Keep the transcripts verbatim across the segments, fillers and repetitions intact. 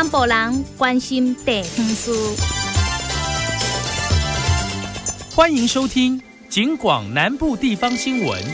南部人关心地方事。 欢迎收听警广南部地方新闻。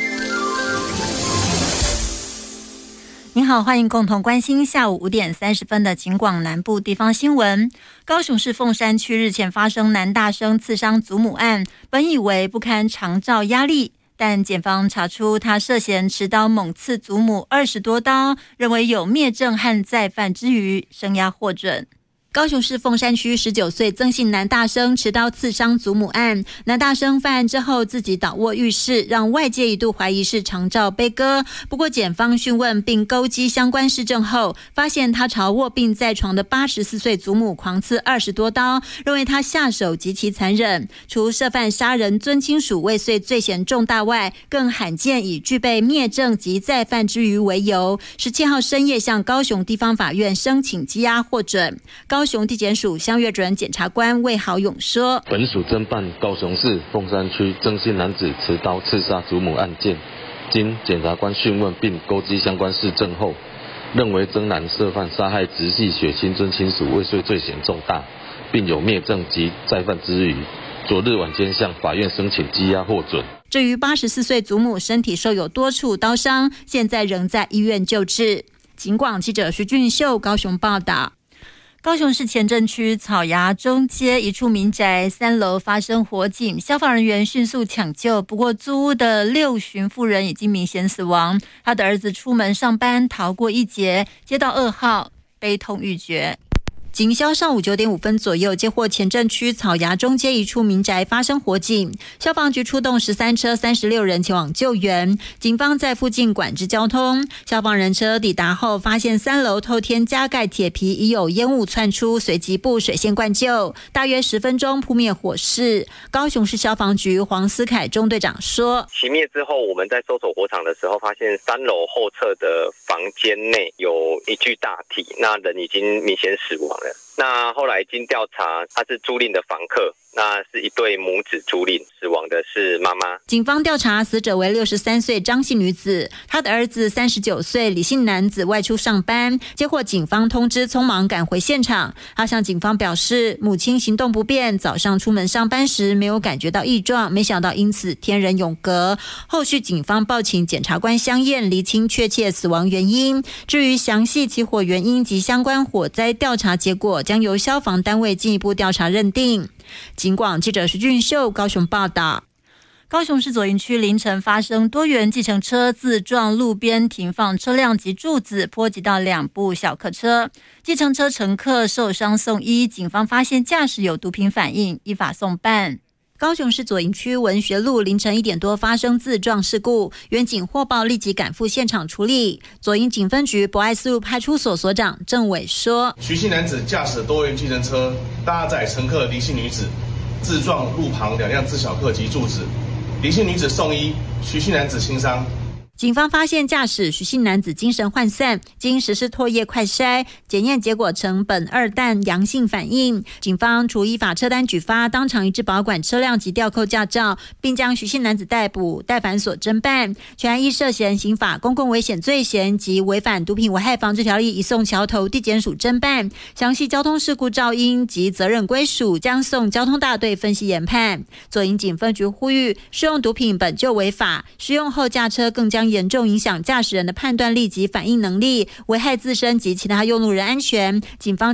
您好，欢迎共同关心下午五点三十分的警广南部地方新闻。高雄市凤山区日前发生男大生刺伤祖母案，本以为不堪长照压力，但检方查出他涉嫌持刀猛刺祖母二十多刀，认为有灭证和再犯之余，声押获准。高雄市凤山区十九岁曾姓男大生持刀刺伤祖母案，男大生犯案之后自己倒卧浴室，让外界一度怀疑是长照悲歌。不过检方讯问并勾稽相关事证后，发现他朝卧病在床的八十四岁祖母狂刺二十多刀，认为他下手极其残忍，除涉犯杀人、尊亲属未遂罪嫌重大外，更罕见以具备灭证及再犯之余为由，十七号深夜向高雄地方法院申请羁押获准。高雄地检署相阅准检察官魏豪勇说， 本署侦办高雄市凤山区曾姓男子持刀刺杀祖母案件，经检察官讯问并勾稽相关事证后，认为曾男涉犯杀害直系血亲尊亲属未遂罪嫌重大，并有灭证及再犯之余，昨日晚间向法院申请羁押获准。 至于八十四岁祖母身体受有多处刀伤，现在仍在医院救治。警广记者徐俊秀高雄报道。高雄市前镇区草衙中街一处民宅三楼发生火警，消防人员迅速抢救，不过租屋的六旬妇人已经明显死亡，他的儿子出门上班逃过一劫，接到噩耗，悲痛欲绝。警消上午九点五分左右接获前镇区草衙中街一处民宅发生火警，消防局出动十三车三十六人前往救援，警方在附近管制交通。消防人车抵达后，发现三楼透天加盖铁皮已有烟雾窜出，随即布水线灌救，大约十分钟扑灭火势。高雄市消防局黄思凯中队长说， 熄灭之后，我们在搜索火场的时候，发现三楼后侧的房间内有一具大体，那人已经明显死亡了。那后来经调查，他是租赁的房客，那是一对母子租赁，死亡的是妈妈。 警方调查死者为六十三岁张姓女子，她的儿子三十九岁李姓男子外出上班，接获警方通知，匆忙赶回现场。他向警方表示，母亲行动不便，早上出门上班时没有感觉到异状，没想到因此天人永隔。后续警方报请检察官相验，厘清确切死亡原因。至于详细起火原因及相关火灾调查结果，将由消防单位进一步调查认定。警广记者徐俊秀高雄报道。高雄市左营区凌晨发生多元计程车自撞路边停放车辆及柱子，波及到两部小客车，计程车乘客受伤送医，警方发现驾驶有毒品反应，依法送办。高雄市左营区文学路凌晨一点多发生自撞事故，员警获报立即赶赴现场处理。左营警分局博爱四路派出所所长郑伟说， 徐姓男子驾驶多元计程车搭载乘客黎姓女子，自撞路旁两辆自小客及柱子，黎姓女子送医，徐姓男子轻伤。 警方发现驾驶徐姓男子精神涣散，经实施唾液快筛检验结果呈苯二氮阳性反应，警方除依法车单举发，当场一致保管车辆及吊扣驾照，并将徐姓男子逮捕，待反所侦办。全案依涉嫌刑法公共危险罪嫌及违反毒品危害防治条例移送桥头地检署侦办，详细交通事故肇因及责任归属将送交通大队分析研判。左营警分局呼吁，使用毒品本就违法，使用后驾车更将严重影响驾驶人的判断力及反应能力，危害自身及其他用路人安全。警方